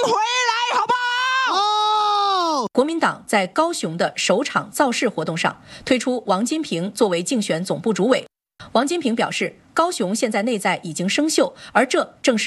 回来，好不好？ 哦。 国民党在高雄的首场造势活动上，推出王金平作为竞选总部主委。王金平表示，高雄现在内在已经生锈，而这正是